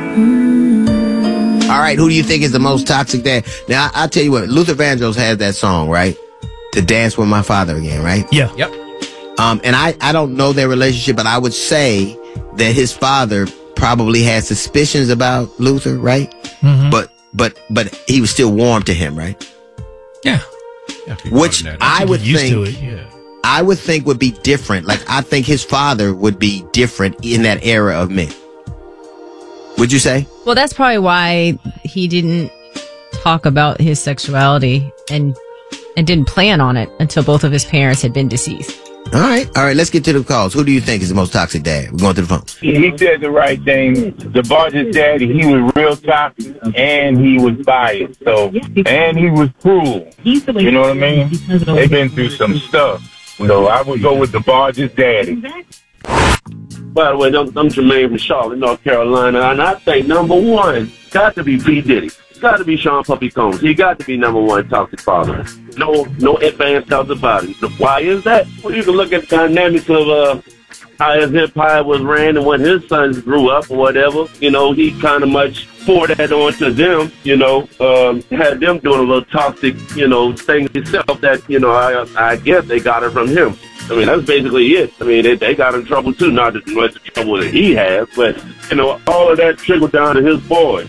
All right, who do you think is the most toxic dad? Now, I'll tell you what, Luther Vandross has that song, right? To Dance With My Father Again, right? Yeah. Yep. And I don't know their relationship, but I would say that his father probably had suspicions about Luther, right? Mm-hmm. But he was still warm to him, right? Yeah. Which I would Used to think, it, yeah. I would think would be different. Like, I think his father would be different in that era of men. Would you say? Well, that's probably why he didn't talk about his sexuality and didn't plan on it until both of his parents had been deceased. All right, let's get to the calls. Who do you think is the most toxic dad? We're going to the phone. He said the right thing. DeBarge's daddy, he was real toxic, and he was biased, and he was cruel. You know what I mean? They've been through some stuff. So I would go with DeBarge's daddy. By the way, I'm Jermaine from Charlotte, North Carolina, and I think number one got to be P. Diddy. It's got to be Sean Puffy Combs. He got to be number one toxic father. No advanced talks about it. Why is that? Well, you can look at the dynamics of how his empire was ran and when his sons grew up or whatever. You know, he kind of much poured that onto them, had them doing a little toxic, thing himself that, I guess they got it from him. I mean, that's basically it. I mean, they got in trouble, too. Not as much trouble that he has, but, all of that trickled down to his boys.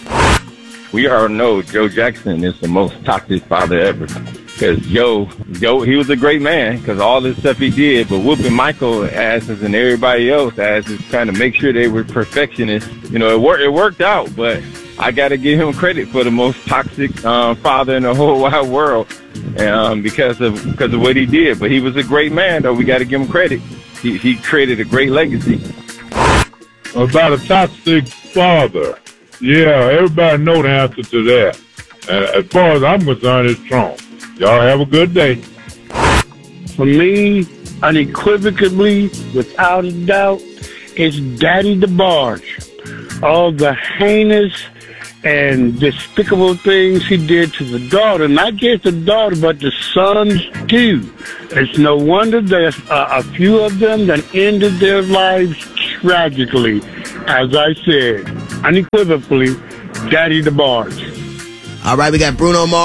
We already know Joe Jackson is the most toxic father ever. Because Joe, he was a great man because all this stuff he did, but whooping Michael asses and everybody else asses, trying to make sure they were perfectionists. It worked out, but I got to give him credit for the most toxic father in the whole wide world, because of what he did. But he was a great man, though. We got to give him credit. He created a great legacy. About a toxic father. Yeah, everybody know the answer to that. As far as I'm concerned, it's Trump. Y'all have a good day. For me, unequivocally, without a doubt, it's Daddy DeBarge. All the heinous and despicable things he did to the daughter, not just the daughter, but the sons too. It's no wonder there's a few of them that ended their lives tragically. As I said, unequivocally, Daddy DeBarge. All right, we got Bruno Mars.